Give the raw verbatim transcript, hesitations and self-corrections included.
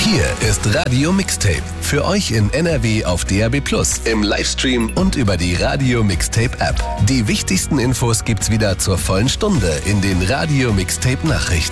Hier ist Radio Mixtape. Für euch in N R W auf D A B plus, im Livestream und über die Radio Mixtape App. Die wichtigsten Infos gibt's wieder zur vollen Stunde in den Radio Mixtape Nachrichten.